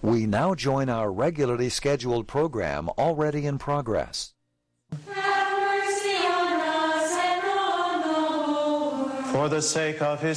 We now join our regularly scheduled program already in progress. For the sake of his